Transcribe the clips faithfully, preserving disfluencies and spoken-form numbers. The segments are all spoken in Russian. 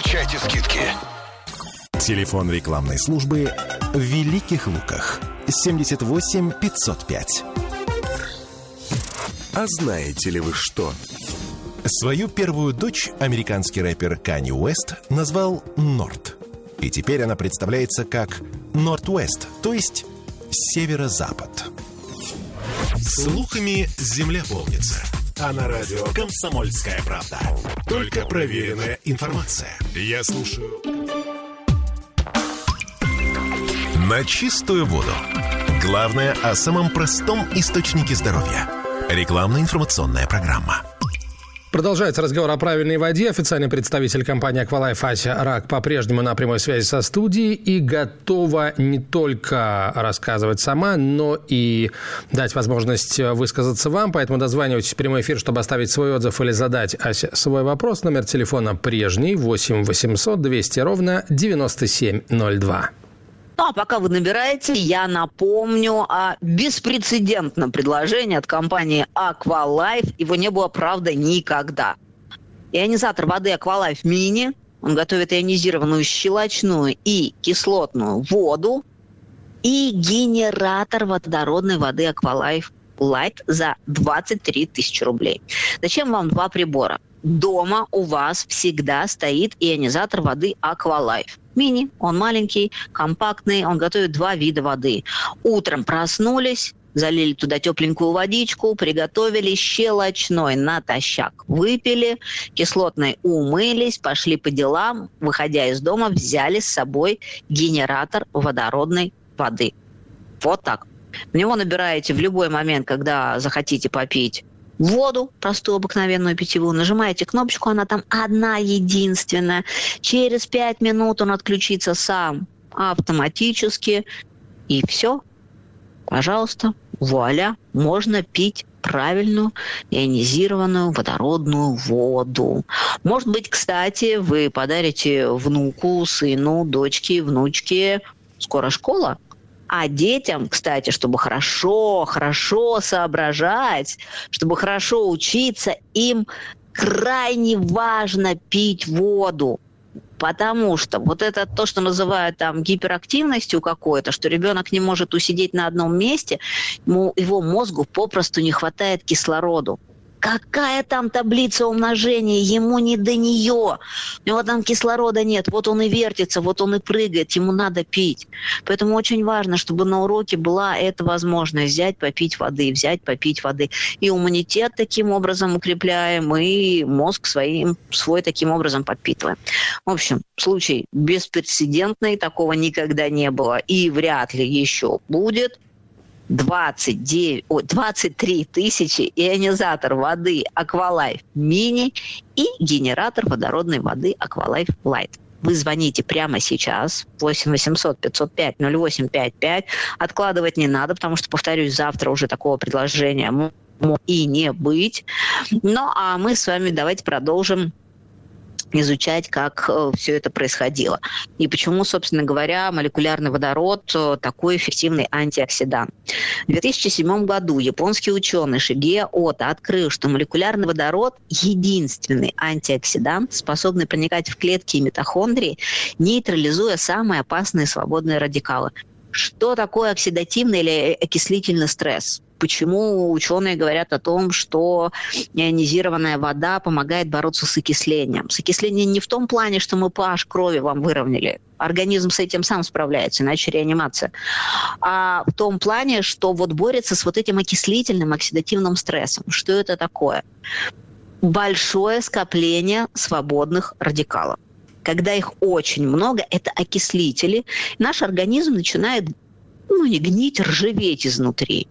Получайте скидки. Телефон рекламной службы в Великих Луках. семьдесят восемь пятьсот пять. А знаете ли вы что? Свою первую дочь американский рэпер Канье Уэст назвал Норт. И теперь она представляется как Норт-Уэст, то есть северо-запад. Слухами земля полнится. А на радио «Комсомольская правда». Только проверенная информация. Я слушаю... На чистую воду. Главное о самом простом источнике здоровья. Рекламно-информационная программа. Продолжается разговор о правильной воде. Официальный представитель компании «Аквалайф» Ася Рак по-прежнему на прямой связи со студией и готова не только рассказывать сама, но и дать возможность высказаться вам. Поэтому дозванивайтесь в прямой эфир, чтобы оставить свой отзыв или задать Асе свой вопрос. Номер телефона прежний восемь восемьсот двести ровно девяносто семь ноль два. Ну, а пока вы набираете, я напомню о беспрецедентном предложении от компании Aqualife. Его не было, правда, никогда. Ионизатор воды Aqualife Mini. Он готовит ионизированную щелочную и кислотную воду. И генератор водородной воды Aqualife Light за двадцать три тысячи рублей. Зачем вам два прибора? Дома у вас всегда стоит ионизатор воды Aqualife. Мини, он маленький, компактный, он готовит два вида воды. Утром проснулись, залили туда тепленькую водичку, приготовили щелочной натощак, выпили, кислотной умылись, пошли по делам, выходя из дома, взяли с собой генератор водородной воды. Вот так. В него набираете в любой момент, когда захотите попить воду, простую обыкновенную питьевую, нажимаете кнопочку, она там одна единственная. Через пять минут он отключится сам автоматически. И все. Пожалуйста, вуаля, можно пить правильную ионизированную водородную воду. Может быть, кстати, вы подарите внуку, сыну, дочке, внучке, скоро школа. А детям, кстати, чтобы хорошо, хорошо соображать, чтобы хорошо учиться, им крайне важно пить воду. Потому что вот это то, что называют там гиперактивностью какой-то, что ребенок не может усидеть на одном месте, ему, его мозгу попросту не хватает кислороду. Какая там таблица умножения? Ему не до нее. У него там кислорода нет. Вот он и вертится, вот он и прыгает. Ему надо пить. Поэтому очень важно, чтобы на уроке была эта возможность взять, попить воды, взять, попить воды. И иммунитет таким образом укрепляем, и мозг своим, свой таким образом подпитываем. В общем, случай беспрецедентный. Такого никогда не было и вряд ли еще будет. двадцать девять, ой, двадцать три тысячи ионизатор воды Aqualife Mini и генератор водородной воды Aqualife Light. Вы звоните прямо сейчас, восемь восемьсот пятьсот пять ноль восемь пять пять. Откладывать не надо, потому что, повторюсь, завтра уже такого предложения может и не быть. Ну, а мы с вами давайте продолжим изучать, как э, все это происходило. И почему, собственно говоря, молекулярный водород э, такой эффективный антиоксидант. В две тысячи седьмом году японский ученый Шигео Ото открыл, что молекулярный водород – единственный антиоксидант, способный проникать в клетки и митохондрии, нейтрализуя самые опасные свободные радикалы. Что такое оксидативный или окислительный стресс? Почему ученые говорят о том, что ионизированная вода помогает бороться с окислением? С окислением не в том плане, что мы pH крови вам выровняли. Организм с этим сам справляется, иначе реанимация. А в том плане, что вот борется с вот этим окислительным, оксидативным стрессом. Что это такое? Большое скопление свободных радикалов. Когда их очень много, это окислители, наш организм начинает, ну, не гнить, ржаветь изнутри.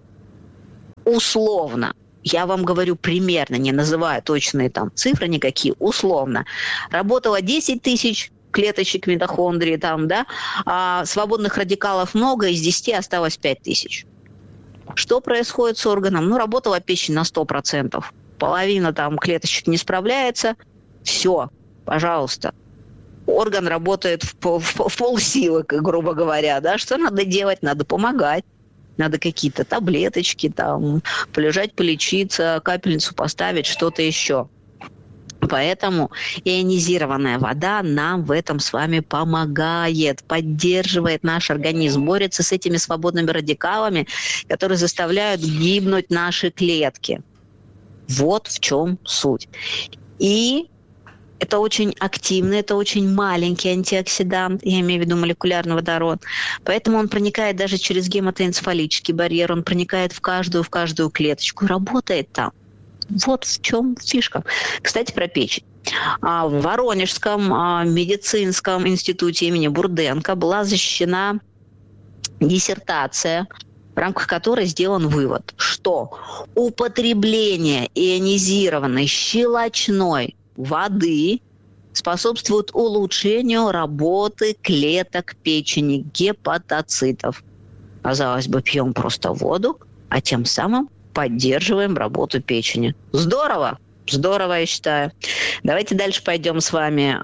Условно, я вам говорю примерно, не называя точные там цифры никакие, условно, работало десять тысяч клеточек митохондрии, там, да, а свободных радикалов много, из десяти осталось пять тысяч. Что происходит с органом? Ну, работала печень на сто процентов, половина там клеточек не справляется, все, пожалуйста. Орган работает в, в, в полсилы, грубо говоря, да, что надо делать? Надо помогать. Надо какие-то таблеточки, там, полежать, полечиться, капельницу поставить, что-то еще. Поэтому ионизированная вода нам в этом с вами помогает, поддерживает наш организм, борется с этими свободными радикалами, которые заставляют гибнуть наши клетки. Вот в чем суть. И это очень активный, это очень маленький антиоксидант, я имею в виду молекулярный водород. Поэтому он проникает даже через гематоэнцефалический барьер, он проникает в каждую, в каждую клеточку и работает там. Вот в чем фишка. Кстати, про печень. В Воронежском медицинском институте имени Бурденко была защищена диссертация, в рамках которой сделан вывод, что употребление ионизированной щелочной воды способствует улучшению работы клеток печени, гепатоцитов. Казалось бы, пьем просто воду, а тем самым поддерживаем работу печени. Здорово! Здорово, я считаю. Давайте дальше пойдем с вами.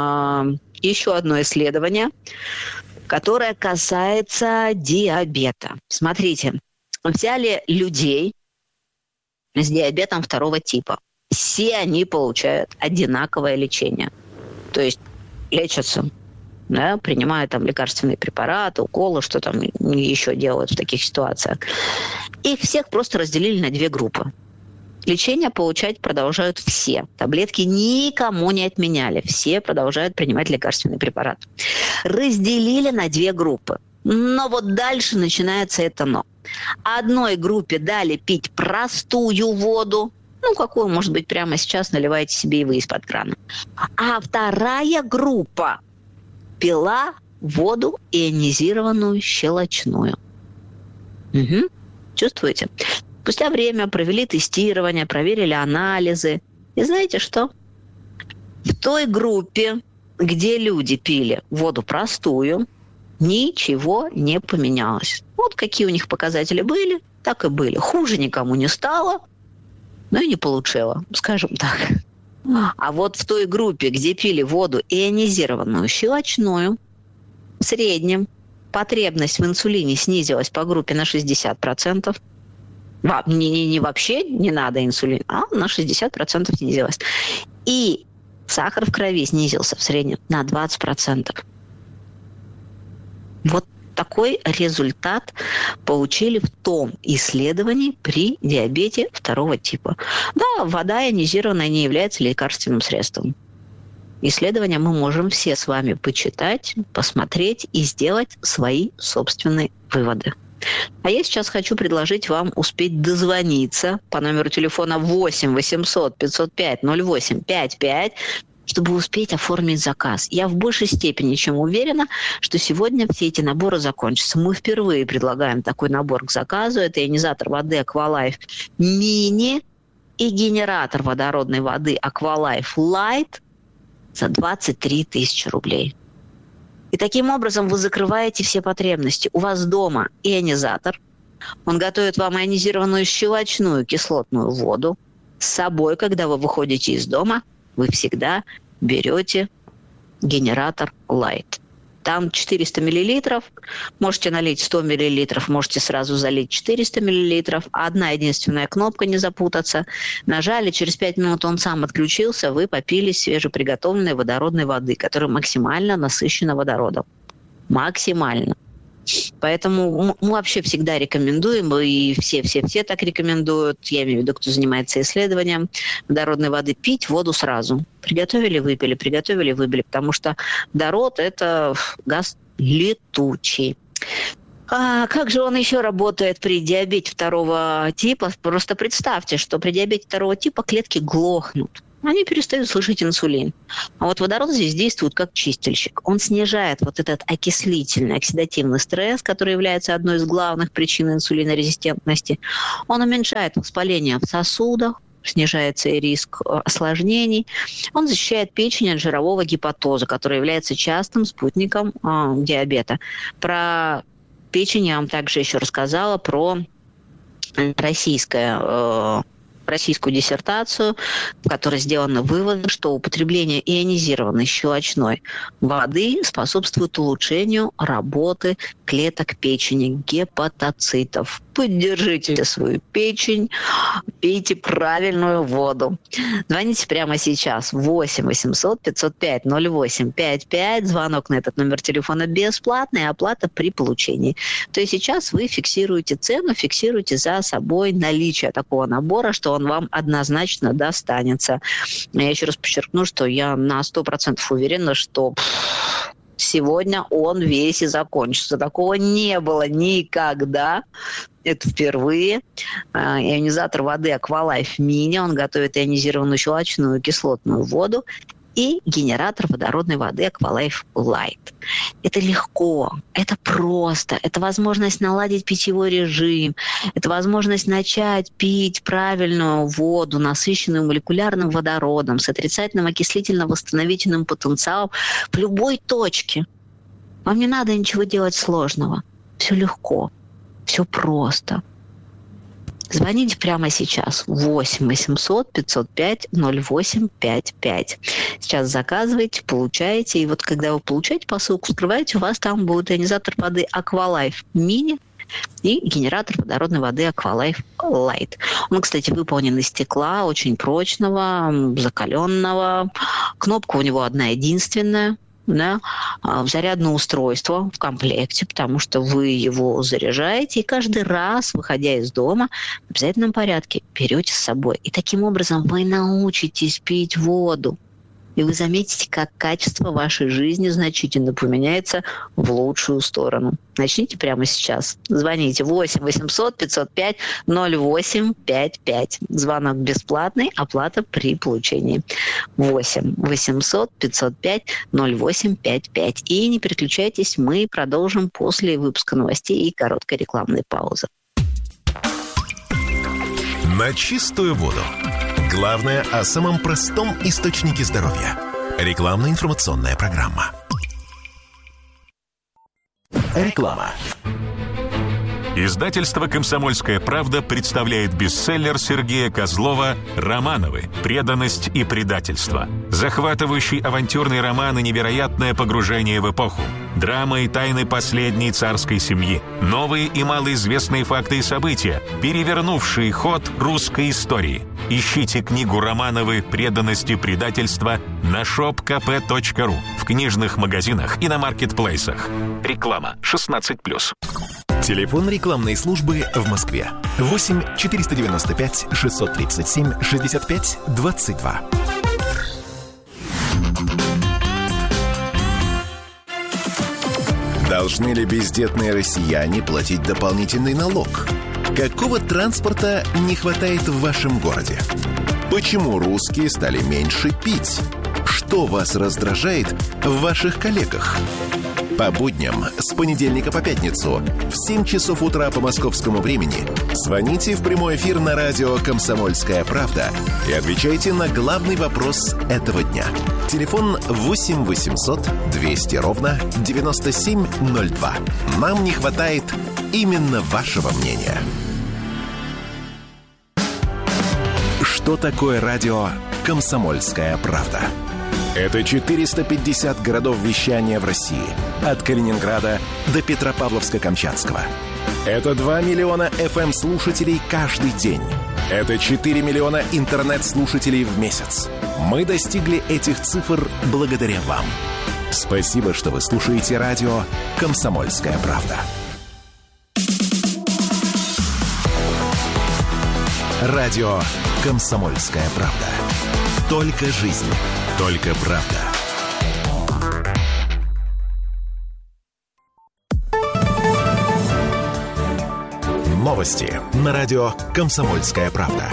Еще одно исследование, которое касается диабета. Смотрите, взяли людей с диабетом второго типа. Все они получают одинаковое лечение. То есть лечатся, да, принимают там лекарственные препараты, уколы, что там еще делают в таких ситуациях. Их всех просто разделили на две группы. Лечение получать продолжают все. Таблетки никому не отменяли. Все продолжают принимать лекарственный препарат. Разделили на две группы. Но вот дальше начинается это но. Одной группе дали пить простую воду. Ну, какую, может быть, прямо сейчас наливаете себе и вы из-под крана. А вторая группа пила воду ионизированную щелочную. Угу. Чувствуете? Спустя время провели тестирование, проверили анализы. И знаете что? В той группе, где люди пили воду простую, ничего не поменялось. Вот какие у них показатели были, так и были. Хуже никому не стало, но и не получило, скажем так. А вот в той группе, где пили воду ионизированную щелочную, в среднем потребность в инсулине снизилась по группе на шестьдесят процентов. Не, не, не вообще не надо инсулин, а на шестьдесят процентов снизилась. И сахар в крови снизился в среднем на двадцать процентов. Вот такой результат получили в том исследовании при диабете второго типа. Да, вода ионизированная не является лекарственным средством. Исследования мы можем все с вами почитать, посмотреть и сделать свои собственные выводы. А я сейчас хочу предложить вам успеть дозвониться по номеру телефона восемь восемьсот пятьсот пять ноль восемь пятьдесят пять, чтобы успеть оформить заказ. Я в большей степени чем уверена, что сегодня все эти наборы закончатся. Мы впервые предлагаем такой набор к заказу. Это ионизатор воды Aqualife Mini и генератор водородной воды Aqualife Light за двадцать три тысячи рублей. И таким образом вы закрываете все потребности. У вас дома ионизатор. Он готовит вам ионизированную щелочную кислотную воду. С собой, когда вы выходите из дома, вы всегда берете генератор Light. Там четыреста миллилитров. Можете налить сто миллилитров, можете сразу залить четыреста миллилитров. Одна единственная кнопка, не запутаться. Нажали, через пять минут он сам отключился, вы попили свежеприготовленной водородной воды, которая максимально насыщена водородом. Максимально. Поэтому мы вообще всегда рекомендуем, и все-все-все так рекомендуют, я имею в виду, кто занимается исследованием водородной воды, пить воду сразу. Приготовили, выпили, приготовили, выпили, потому что водород – это газ летучий. А как же он еще работает при диабете второго типа? Просто представьте, что при диабете второго типа клетки глохнут. Они перестают слышать инсулин. А вот водород здесь действует как чистильщик. Он снижает вот этот окислительный, оксидативный стресс, который является одной из главных причин инсулинорезистентности. Он уменьшает воспаление в сосудах, снижается и риск осложнений. Он защищает печень от жирового гепатоза, который является частым спутником э, диабета. Про печень я вам также еще рассказала, про российское э, российскую диссертацию, в которой сделаны выводы, что употребление ионизированной щелочной воды способствует улучшению работы клеток печени, гепатоцитов. Поддержите свою печень, пейте правильную воду. Звоните прямо сейчас. восемь восемьсот пятьсот пять ноль восемь пять пять. Звонок на этот номер телефона бесплатный, оплата при получении. То есть сейчас вы фиксируете цену, фиксируете за собой наличие такого набора, что он вам однозначно достанется. Я еще раз подчеркну, что я на сто процентов уверена, что сегодня он весь и закончится. Такого не было никогда. Это впервые. Ионизатор воды Aqualife Mini. Он готовит ионизированную щелочную кислотную воду. И генератор водородной воды Aqualife Light. Это легко, это просто, это возможность наладить питьевой режим, это возможность начать пить правильную воду, насыщенную молекулярным водородом, с отрицательным окислительно-восстановительным потенциалом в любой точке. Вам не надо ничего делать сложного. Все легко, все просто. Звоните прямо сейчас. восемь восемьсот пятьсот пять ноль восемь пять пять. Сейчас заказываете, получаете. И вот когда вы получаете посылку, вскрываете, у вас там будет ионизатор воды Aqualife Mini и генератор водородной воды Aqualife Light. Он, кстати, выполнен из стекла, очень прочного, закаленного. Кнопка у него одна единственная. Да, зарядное устройство в комплекте, потому что вы его заряжаете, и каждый раз, выходя из дома, в обязательном порядке берете с собой. И таким образом вы научитесь пить воду. И вы заметите, как качество вашей жизни значительно поменяется в лучшую сторону. Начните прямо сейчас. Звоните восемь восемьсот пятьсот пять ноль восемь пять пять. Звонок бесплатный, оплата при получении. восемь восемьсот пятьсот пять ноль восемь пять пять. И не переключайтесь, мы продолжим после выпуска новостей и короткой рекламной паузы. На чистую воду. Главное о самом простом источнике здоровья. Рекламно-информационная программа. Реклама. Издательство «Комсомольская правда» представляет бестселлер Сергея Козлова «Романовы. Преданность и предательство». Захватывающий авантюрный роман и невероятное погружение в эпоху. Драма и тайны последней царской семьи. Новые и малоизвестные факты и события, перевернувшие ход русской истории. Ищите книгу «Романовы. Преданность и предательство» на шоп ка пэ точка ру, в книжных магазинах и на маркетплейсах. Реклама шестнадцать плюс. Телефон рекламной службы в Москве. восемь четыреста девяносто пять шестьсот тридцать семь шестьдесят пять двадцать два. Должны ли бездетные россияне платить дополнительный налог? Какого транспорта не хватает в вашем городе? Почему русские стали меньше пить? Что вас раздражает в ваших коллегах? По будням с понедельника по пятницу в семь часов утра по московскому времени звоните в прямой эфир на радио «Комсомольская правда» и отвечайте на главный вопрос этого дня. Телефон восемь восемьсот двести ровно девяносто семь ноль два. Нам не хватает именно вашего мнения. Что такое радио «Комсомольская правда»? Это четыреста пятьдесят городов вещания в России. От Калининграда до Петропавловска-Камчатского. Это два миллиона эф эм-слушателей каждый день. Это четыре миллиона интернет-слушателей в месяц. Мы достигли этих цифр благодаря вам. Спасибо, что вы слушаете радио «Комсомольская правда». Радио «Комсомольская правда». Только жизнь. Только правда. Новости на радио «Комсомольская правда».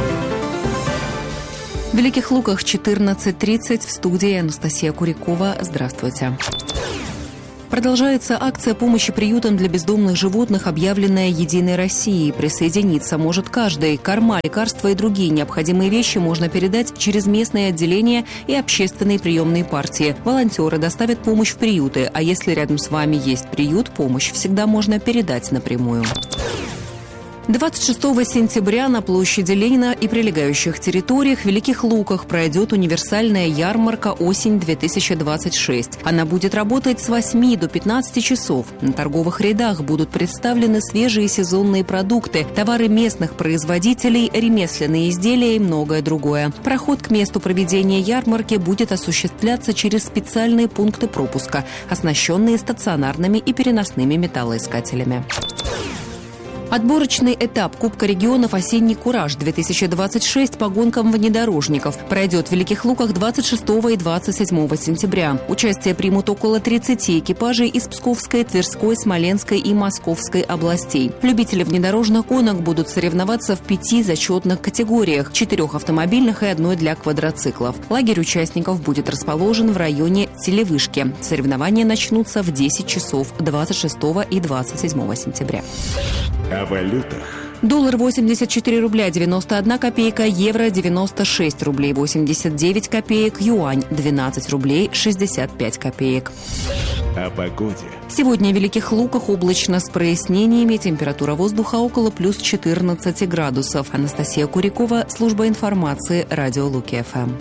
В Великих Луках четырнадцать тридцать, в студии Анастасия Курякова. Здравствуйте. Продолжается акция помощи приютам для бездомных животных, объявленная «Единой Россией». Присоединиться может каждый. Корма, лекарства и другие необходимые вещи можно передать через местные отделения и общественные приемные партии. Волонтеры доставят помощь в приюты, а если рядом с вами есть приют, помощь всегда можно передать напрямую. двадцать шестого сентября на площади Ленина и прилегающих территориях в Великих Луках пройдет универсальная ярмарка «Осень-две тысячи двадцать шесть». Она будет работать с восьми до пятнадцати часов. На торговых рядах будут представлены свежие сезонные продукты, товары местных производителей, ремесленные изделия и многое другое. Проход к месту проведения ярмарки будет осуществляться через специальные пункты пропуска, оснащенные стационарными и переносными металлоискателями. Отборочный этап Кубка регионов «Осенний кураж-две тысячи двадцать шесть» по гонкам внедорожников пройдет в Великих Луках двадцать шестого и двадцать седьмого сентября. Участие примут около тридцати экипажей из Псковской, Тверской, Смоленской и Московской областей. Любители внедорожных гонок будут соревноваться в пяти зачетных категориях – четырех автомобильных и одной для квадроциклов. Лагерь участников будет расположен в районе Телевышки. Соревнования начнутся в десять часов двадцать шестого и двадцать седьмого сентября. О валютах. Доллар восемьдесят четыре рубля девяносто одна копейка, евро девяносто шесть рублей восемьдесят девять копеек, юань двенадцать рублей шестьдесят пять копеек. О погоде. Сегодня в Великих Луках облачно с прояснениями, температура воздуха около плюс четырнадцати градусов. Анастасия Курикова, служба информации, радио Луки-ФМ.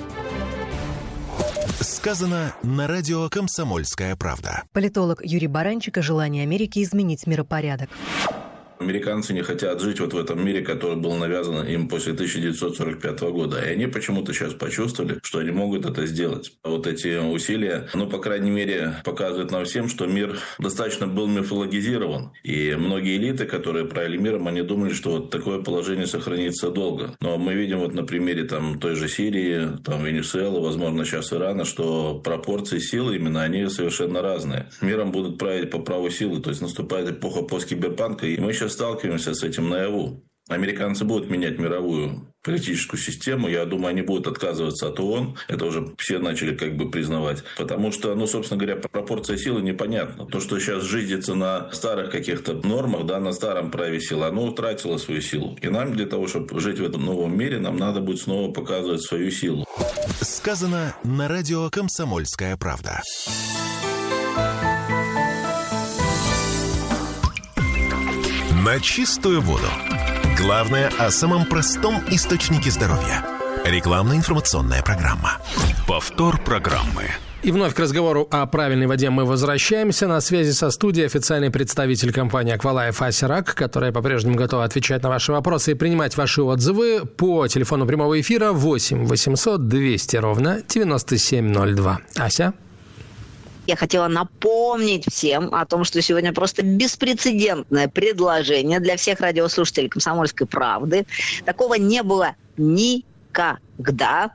Сказано на радио «Комсомольская правда». Политолог Юрий Баранчик о желании Америки изменить миропорядок. Американцы не хотят жить вот в этом мире, который был навязан им после тысяча девятьсот сорок пятого года. И они почему-то сейчас почувствовали, что они могут это сделать. Вот эти усилия, ну, по крайней мере, показывают нам всем, что мир достаточно был мифологизирован. И многие элиты, которые правили миром, они думали, что вот такое положение сохранится долго. Но мы видим вот на примере там, той же Сирии, там, Венесуэлы, возможно, сейчас Ирана, что пропорции силы именно, они совершенно разные. Миром будут править по праву силы. То есть наступает эпоха посткиберпанка, и мы сейчас сталкиваемся с этим наяву. Американцы будут менять мировую политическую систему. Я думаю, они будут отказываться от ООН. Это уже все начали как бы признавать. Потому что, ну, собственно говоря, пропорция силы непонятна. То, что сейчас жизнится на старых каких-то нормах, да, на старом праве силы, оно утратило свою силу. И нам для того, чтобы жить в этом новом мире, нам надо будет снова показывать свою силу. Сказано на радио «Комсомольская правда». На чистую воду. Главное о самом простом источнике здоровья. Рекламно-информационная программа. Повтор программы. И вновь к разговору о правильной воде мы возвращаемся. На связи со студией официальный представитель компании «Аквалайф» Ася Рак, которая по-прежнему готова отвечать на ваши вопросы и принимать ваши отзывы по телефону прямого эфира восемь восемьсот двести ровно девяносто семь ноль два. Ася? Я хотела напомнить всем о том, что сегодня просто беспрецедентное предложение для всех радиослушателей «Комсомольской правды». Такого не было никогда.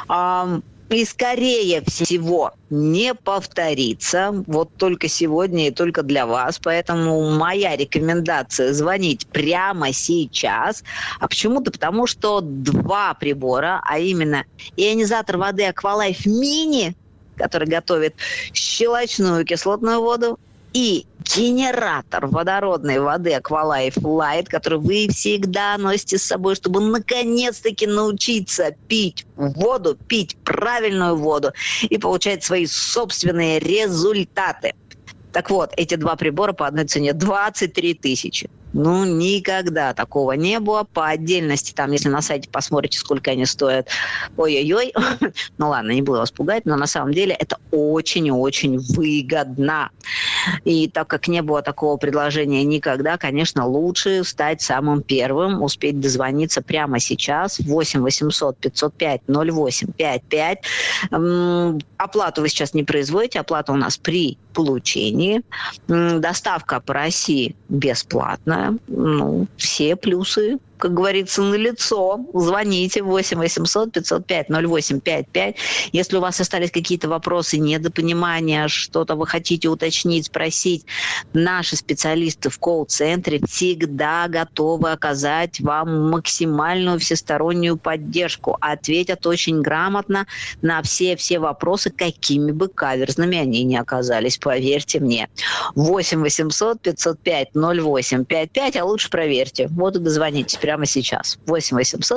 И, скорее всего, не повторится. Вот только сегодня и только для вас. Поэтому моя рекомендация – звонить прямо сейчас. А почему-то потому, что два прибора, а именно ионизатор воды «Аквалайф Мини», который готовит щелочную кислотную воду, и генератор водородной воды «Аквалайф Лайт», который вы всегда носите с собой, чтобы наконец-таки научиться пить воду, пить правильную воду и получать свои собственные результаты. Так вот, эти два прибора по одной цене двадцать три тысячи. Ну, никогда такого не было. По отдельности, там, если на сайте посмотрите, сколько они стоят, ой-ой-ой. Ну, ладно, не буду вас пугать, но на самом деле это очень и очень выгодно. И так как не было такого предложения никогда, конечно, лучше стать самым первым, успеть дозвониться прямо сейчас. восемь восемьсот пятьсот пять ноль восемь пять пять. Оплату вы сейчас не производите, оплата у нас при получении. Доставка по России бесплатная. Ну, все плюсы, как говорится, налицо. Звоните восемь восемьсот пятьсот пять ноль восемь пять пять. Если у вас остались какие-то вопросы, недопонимания, что-то вы хотите уточнить, спросить, наши специалисты в колл-центре всегда готовы оказать вам максимальную всестороннюю поддержку. Ответят очень грамотно на все-все вопросы, какими бы каверзными они ни оказались, поверьте мне. восемь восемьсот пятьсот пять ноль восемь пять пять, а лучше проверьте. Вот и дозвонитесь прямо сейчас. восемь восемьсот